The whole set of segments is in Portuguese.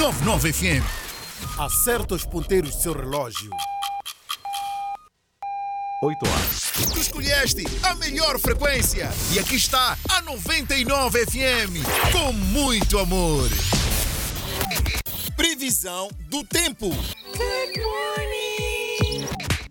99 FM. Acerta os ponteiros do seu relógio. 8 horas. Tu escolheste a melhor frequência. E aqui está a 99 FM. Com muito amor. Previsão do tempo. Good morning.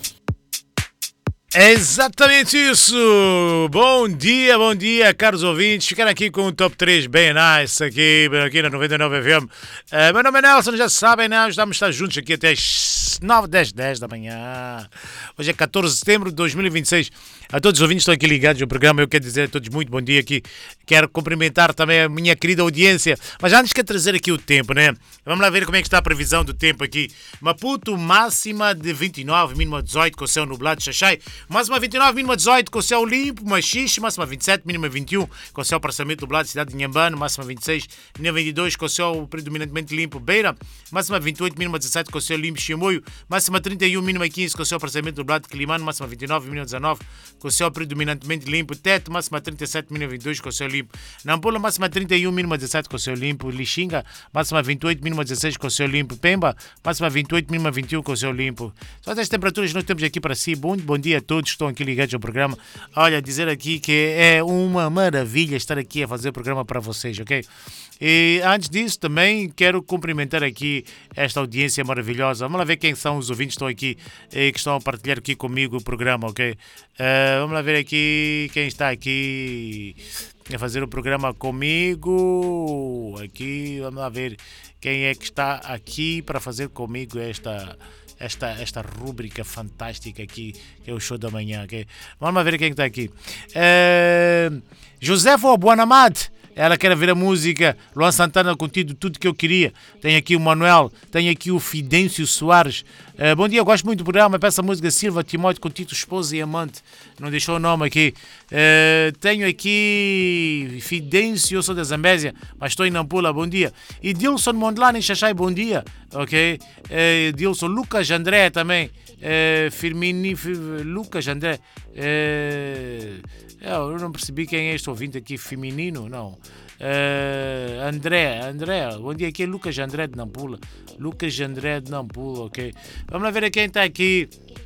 É exatamente isso! Bom dia, caros ouvintes. Ficar aqui com o top 3 bem nice aqui na 99 FM. Meu nome é Nelson, já sabem, né? Vamos estar juntos aqui até as 9, 10 da manhã. Hoje é 14 de setembro de 2026. A todos os ouvintes que estão aqui ligados ao programa, eu quero dizer a todos muito bom dia aqui. Quero cumprimentar também a minha querida audiência. Mas antes quero trazer aqui o tempo, né? Vamos lá ver como é que está a previsão do tempo aqui. Maputo, máxima de 29, mínima 18, com o céu nublado. Xaxai, máxima 29, mínima 18, com o céu limpo. Machixe, máxima 27, mínima 21, com o céu parcialmente nublado. Cidade de Inhambane, máxima 26, mínima 22, com o céu predominantemente limpo. Beira, máxima 28, mínima 17, com o céu limpo. Chimoio, máxima 31, mínima 15, com o céu parcialmente nublado. Quilimano, máxima 29, mínima 19, com o céu predominantemente limpo. Teto, máxima 37, mínima 22, com o céu limpo. Nampula, máxima 31, mínima 17, com o céu limpo. Lixinga, máxima 28, mínima 16, com o céu limpo. Pemba, máxima 28, mínima 21, com o céu limpo. Só as temperaturas que nós temos aqui para si. Bom dia a todos que estão aqui ligados ao programa. Olha, dizer aqui que é uma maravilha estar aqui a fazer o programa para vocês, ok? E antes disso também quero cumprimentar aqui esta audiência maravilhosa. Vamos lá ver quem são os ouvintes que estão aqui e que estão a partilhar aqui comigo o programa, ok? Vamos lá ver aqui quem está aqui a fazer o programa comigo. Aqui, vamos lá ver quem é que está aqui para fazer comigo esta rúbrica fantástica aqui, que é o show da manhã, ok? Vamos lá ver quem está aqui. Josefa Buanamad. Ela quer ver a música Luan Santana contigo, tudo que eu queria. Tem aqui o Manuel, tem aqui o Fidêncio Soares. Bom dia, eu gosto muito do programa. Peço a música Silva Timóteo contigo, esposa e amante. Não deixou o nome aqui. Tenho aqui Fidêncio, eu sou da Zambésia, mas estou em Nampula. Bom dia. E Dilson Mondlane em Xaxai, bom dia. Ok. Dilson, Lucas André também. Lucas André. Eu não percebi quem é este ouvinte aqui, feminino, não. André, bom dia, aqui é Lucas André de Nampula. Lucas André de Nampula, ok. Vamos lá ver quem está aqui.